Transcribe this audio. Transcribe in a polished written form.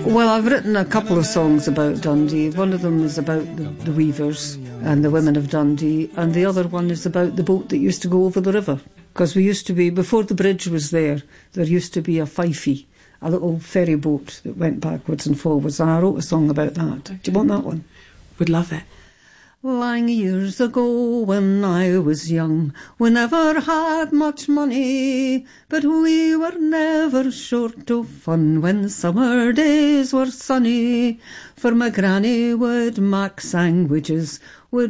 Well, I've written a couple of songs about Dundee. One of them is about the weavers and the women of Dundee, and the other one is about the boat that used to go over the river. Because we used to be, before the bridge was there used to be a fifey, a little ferry boat that went backwards and forwards, and I wrote a song about that. Okay. Do you want that one? Would love it. Lang years ago when I was young, we never had much money, but we were never short of fun when summer days were sunny. For my granny would mak sandwiches